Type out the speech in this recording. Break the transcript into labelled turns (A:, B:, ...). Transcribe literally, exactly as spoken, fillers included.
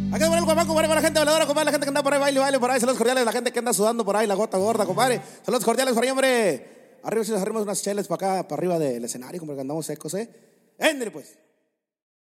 A: Acá por el guapaco, compadre, para la gente bailadora, compadre, la gente que anda por ahí, baile, baile por ahí. Saludos cordiales, la gente que anda sudando por ahí, la gota gorda, compadre. Saludos cordiales por ahí, hombre. Arriba si nos arrimos unas cheles para acá, para arriba del escenario, como que andamos secos, ¿eh? Éndale, pues.